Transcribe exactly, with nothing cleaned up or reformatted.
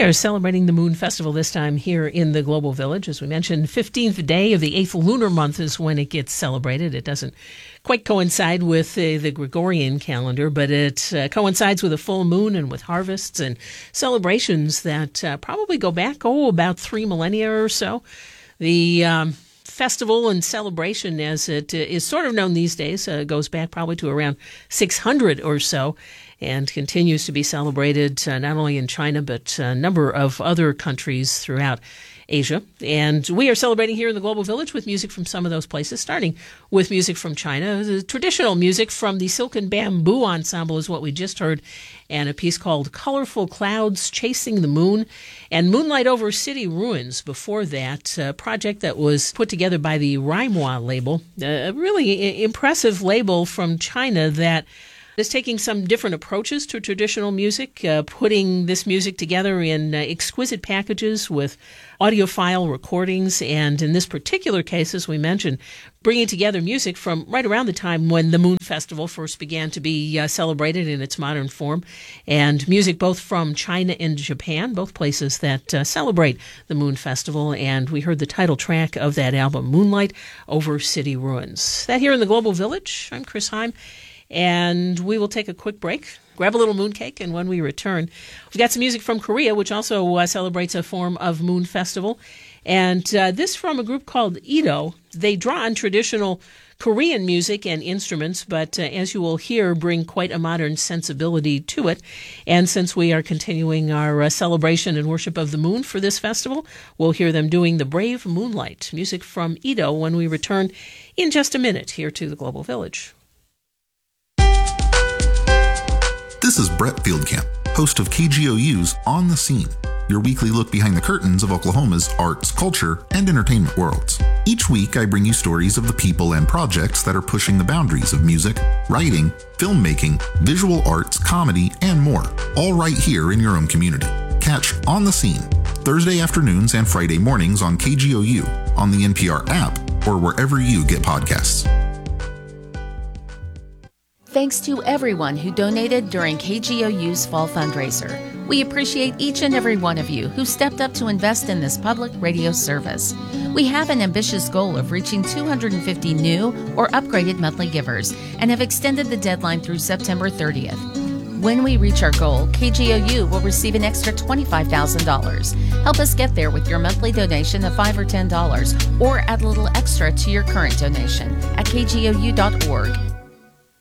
are celebrating the Moon Festival this time here in the Global Village. As we mentioned, fifteenth day of the eighth lunar month is when it gets celebrated. It doesn't quite coincide with uh, the Gregorian calendar, but it uh, coincides with a full moon and with harvests and celebrations that uh, probably go back, oh, about three millennia or so. The um, festival and celebration, as it is sort of known these days, uh, goes back probably to around six hundred or so, and continues to be celebrated uh, not only in China but a number of other countries throughout Asia. And we are celebrating here in the Global Village with music from some of those places, starting with music from China. The traditional music from the Silken Bamboo Ensemble is what we just heard, and a piece called Colorful Clouds Chasing the Moon, and Moonlight Over City Ruins before that, a project that was put together by the Raimua label, a really impressive label from China that is taking some different approaches to traditional music, uh, putting this music together in uh, exquisite packages with audiophile recordings, and in this particular case, as we mentioned, bringing together music from right around the time when the Moon Festival first began to be uh, celebrated in its modern form, and music both from China and Japan, both places that uh, celebrate the Moon Festival, and we heard the title track of that album, Moonlight Over City Ruins. That here in the Global Village. I'm Chris Heim. And we will take a quick break, grab a little mooncake, and when we return, we've got some music from Korea, which also uh, celebrates a form of Moon Festival. And uh, this from a group called Edo. They draw on traditional Korean music and instruments, but uh, as you will hear, bring quite a modern sensibility to it. And since we are continuing our uh, celebration and worship of the moon for this festival, we'll hear them doing The Brave Moonlight, music from Edo, when we return in just a minute here to the Global Village. This is Brett Fieldcamp, host of K G O U's On the Scene, your weekly look behind the curtains of Oklahoma's arts, culture, and entertainment worlds. Each week, I bring you stories of the people and projects that are pushing the boundaries of music, writing, filmmaking, visual arts, comedy, and more, all right here in your own community. Catch On the Scene, Thursday afternoons and Friday mornings on K G O U, on the N P R app, or wherever you get podcasts. Thanks to everyone who donated during K G O U's fall fundraiser. We appreciate each and every one of you who stepped up to invest in this public radio service. We have an ambitious goal of reaching two hundred fifty new or upgraded monthly givers and have extended the deadline through September thirtieth. When we reach our goal, K G O U will receive an extra twenty-five thousand dollars. Help us get there with your monthly donation of five dollars or ten dollars, or add a little extra to your current donation at k g o u dot org.